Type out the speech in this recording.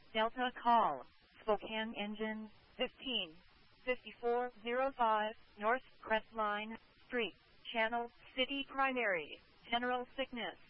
Delta call. Spokane engine 155405 North Crestline Street, Channel City Primary, general sickness.